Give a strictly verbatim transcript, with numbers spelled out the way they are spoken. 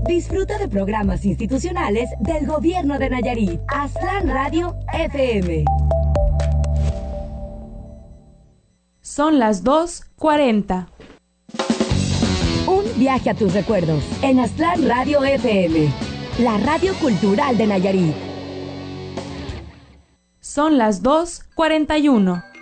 Disfruta de programas institucionales del Gobierno de Nayarit. Aztlán Radio F M. Son las dos cuarenta. Un viaje a tus recuerdos en Aztlán Radio F M, la radio cultural de Nayarit. Son las dos cuarenta y uno.